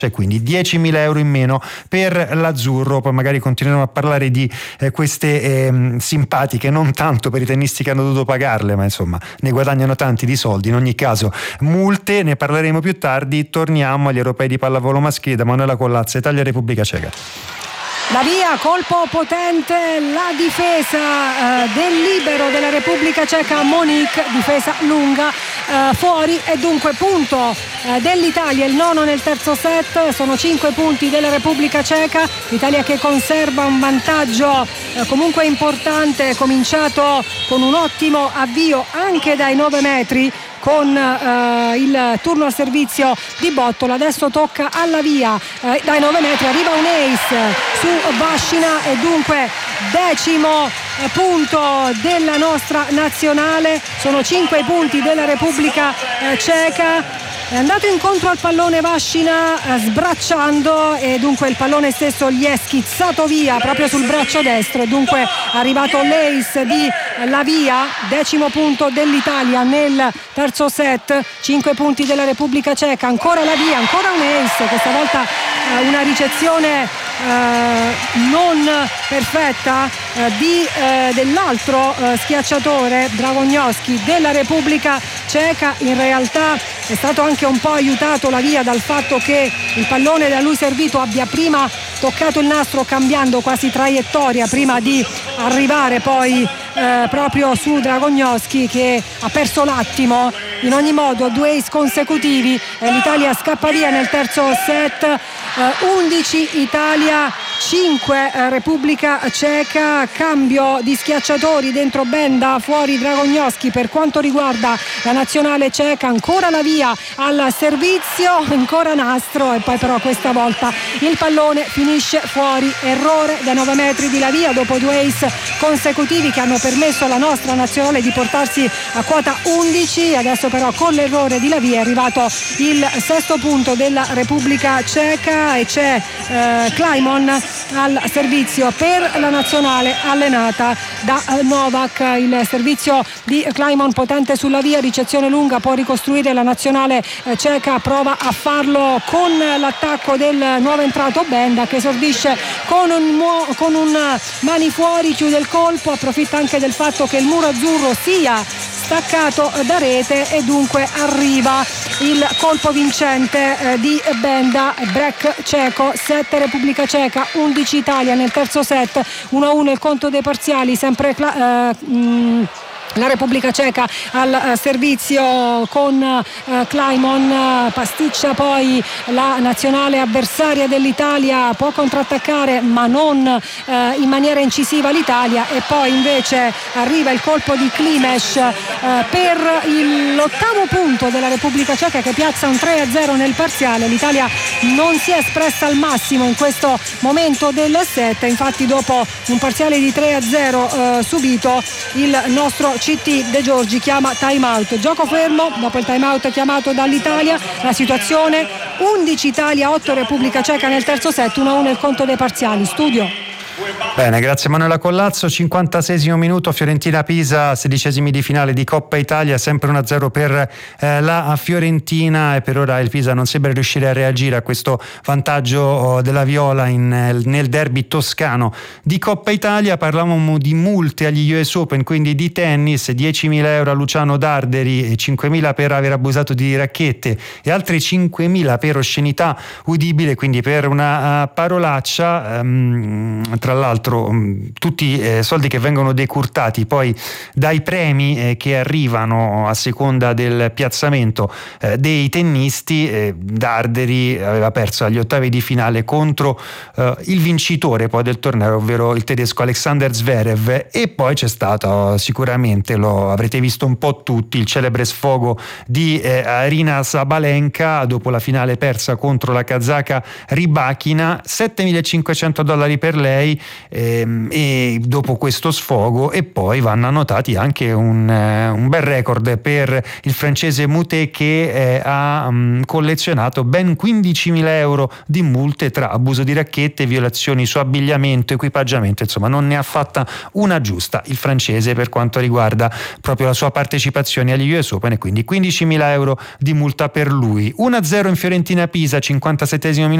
quindi 10.000 euro in meno per l'azzurro. Poi magari continueremo a parlare di queste simpatiche, non tanto per i tennisti che hanno dovuto pagarle, ma insomma ne guadagnano tanti di soldi. In ogni caso multe, ne parleremo più tardi. Torniamo agli europei di pallavolo maschile da Manuela Collazzo, Italia-Repubblica Ceca. La via, colpo potente, la difesa del libero della Repubblica Ceca, Monique, difesa lunga, fuori, e dunque punto dell'Italia, il 9 nel terzo set. Sono 5 punti della Repubblica Ceca, l'Italia che conserva un vantaggio comunque importante, cominciato con un ottimo avvio anche dai 9 metri con il turno al servizio di Bottola. Adesso tocca alla via, dai 9 metri arriva un ace su Vascina e dunque 10° punto della nostra nazionale. Sono 5 punti della Repubblica Ceca. È andato incontro al pallone Vascina sbracciando, e dunque il pallone stesso gli è schizzato via proprio sul braccio destro, e dunque è arrivato l'ace di Lavia, 10° punto dell'Italia nel terzo set. 5 punti della Repubblica Ceca, ancora Lavia, ancora un ace, questa volta una ricezione non perfetta dell'altro schiacciatore Dragognowski della Repubblica Ceca. In realtà è stato anche un po' aiutato Lavia dal fatto che il pallone da lui servito abbia prima toccato il nastro cambiando quasi traiettoria prima di arrivare poi proprio su Dragognowski, che ha perso l'attimo. In ogni modo 2 ace consecutivi, l'Italia scappa via nel terzo set. 11 Italia, 5 Repubblica Ceca. Cambio di schiacciatori dentro Benda, fuori Dragognowski. Per quanto riguarda la nazionale ceca, ancora Lavia al servizio, ancora nastro, e poi però questa volta il pallone finisce fuori. Errore da 9 metri di Lavia dopo 2 ace consecutivi che hanno permesso alla nostra nazionale di portarsi a quota 11. Adesso però con l'errore di Lavia è arrivato il 6° punto della Repubblica Ceca, e c'è Klajmon al servizio per la nazionale allenata da Novak. Il servizio di Klajmon potente sulla via, ricezione lunga, può ricostruire la nazionale ceca, prova a farlo con l'attacco del nuovo entrato Benda, che esordisce con un mani fuori, chiude il colpo, approfitta anche del fatto che il muro azzurro sia staccato da rete, e dunque arriva il colpo vincente di Benda. Break ceco, 7 Repubblica Ceca, 11 Italia nel terzo set. 1-1 il conto dei parziali, sempre la Repubblica Ceca al servizio con Klajmon. Pasticcia poi la nazionale avversaria dell'Italia, può contrattaccare ma non in maniera incisiva l'Italia, e poi invece arriva il colpo di Klimes per l'8° punto della Repubblica Ceca, che piazza un 3-0 nel parziale. L'Italia non si è espressa al massimo in questo momento del set, infatti dopo un parziale di 3-0 subito, il nostro CT De Giorgi chiama time out, gioco fermo dopo il time out chiamato dall'Italia. La situazione 11 Italia, 8 Repubblica Ceca nel terzo set, 1-1 il conto dei parziali. Studio. Bene, grazie Manuela Collazzo. 56° minuto, Fiorentina-Pisa, 16esimi di finale di Coppa Italia, sempre 1-0 per la Fiorentina, e per ora il Pisa non sembra riuscire a reagire a questo vantaggio della Viola nel derby toscano di Coppa Italia. Parlavamo di multe agli US Open, quindi di tennis, 10.000 euro a Luciano Darderi, 5.000 per aver abusato di racchette e altri 5.000 per oscenità udibile, quindi per una parolaccia. Tra l'altro tutti soldi che vengono decurtati poi dai premi che arrivano a seconda del piazzamento dei tennisti. Darderi aveva perso agli ottavi di finale contro il vincitore poi del torneo, ovvero il tedesco Alexander Zverev, e poi c'è stato sicuramente, lo avrete visto un po' tutti, il celebre sfogo di Aryna Sabalenka dopo la finale persa contro la kazaka Rybakina. $7.500 per lei, tornei, e dopo questo sfogo, e poi vanno annotati anche un bel record per il francese Moutet, che ha collezionato ben 15.000 euro di multe tra abuso di racchette, violazioni su abbigliamento, equipaggiamento. Insomma, non ne ha fatta una giusta il francese per quanto riguarda proprio la sua partecipazione agli US Open, e quindi 15.000 euro di multa per lui. 1-0 in Fiorentina Pisa, 57esimo minuto.